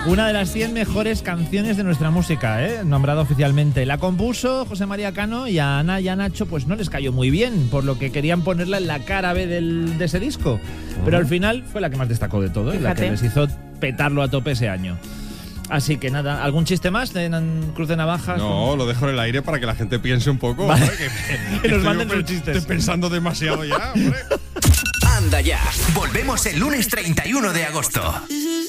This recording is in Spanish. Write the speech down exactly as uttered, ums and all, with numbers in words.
Una de las cien mejores canciones de nuestra música, ¿eh? Nombrada oficialmente. La compuso José María Cano y a Ana y a Nacho pues no les cayó muy bien, por lo que querían ponerla en la cara B del, de ese disco. Pero al final fue la que más destacó de todo y la que les hizo petarlo a tope ese año. Así que nada, ¿algún chiste más de Cruz de Navajas? No, ¿Cómo? lo dejo en el aire para que la gente piense un poco. Vale. ¿Vale? Que, que, Que nos estoy manden sus chistes. Estoy pensando demasiado ya, hombre. Anda ya, volvemos el lunes treinta y uno de agosto.